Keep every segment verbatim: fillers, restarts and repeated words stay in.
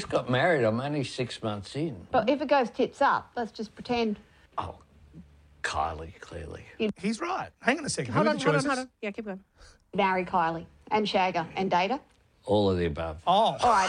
got married. I'm only six months in. But if it goes tits up, let's just pretend. Oh, Kylie, clearly. He's right. Hang on a second. Hold Who are on, the hold on, choices? hold on. Yeah, keep going. Marry Kylie and shag her and date her. All of the above. Oh. All right.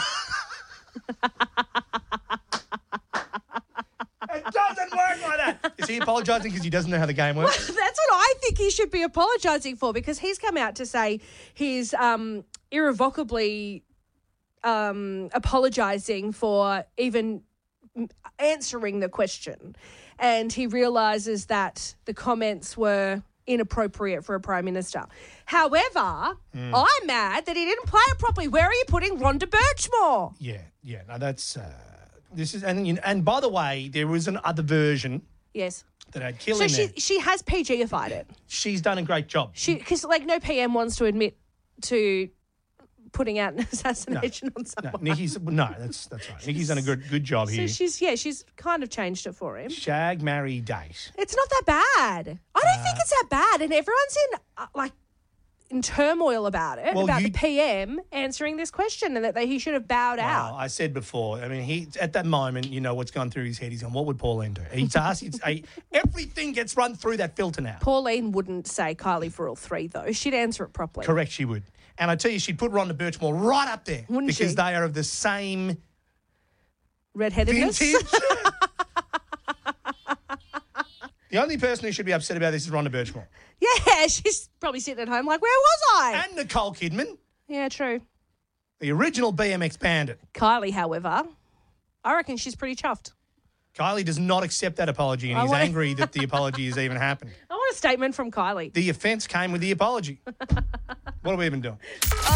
It doesn't work like that. Is he apologising because he doesn't know how the game works? That's what I think he should be apologising for, because he's come out to say he's um, irrevocably um, apologising for even answering the question. And he realises that the comments were inappropriate for a Prime Minister. However, Mm. I'm mad that he didn't play it properly. Where are you putting Rhonda Birchmore? Yeah, yeah. No, that's... Uh, this is... And, you know, and by the way, there was an other version Yes. that had Kill So in she there. she has P G-ified it. She's done a great job. She because like no P M wants to admit to putting out an assassination on No, someone. Nikki's... No, that's that's right. Nikki's done a good good job So here. she's yeah she's kind of changed it for him. Shag, marry, date. It's not that bad. I don't Uh, think it's that bad, and everyone's in uh, like in turmoil about it, Well, about you- the P M answering this question, and that they, he should have bowed Well, out. I said before, I mean, he at that moment, you know what's gone through his head. He's gone, what would Pauline do? He's asked, it's a, everything gets run through that filter now. Pauline wouldn't say Kylie for all three, though. She'd answer it properly. Correct, she would. And I tell you, she'd put Rhonda Birchmore right up there. Wouldn't because she? they are of the same Redheadedness. vintage. The only person who should be upset about this is Rhonda Birchmore. Yeah, she's probably sitting at home like, where was I? And Nicole Kidman, yeah, true. the original B M X bandit. Kylie, however, I reckon she's pretty chuffed. Kylie does not accept that apology and I he's want- angry that the apology has even happened. I want a statement from Kylie. The offence came with the apology. What are we even doing?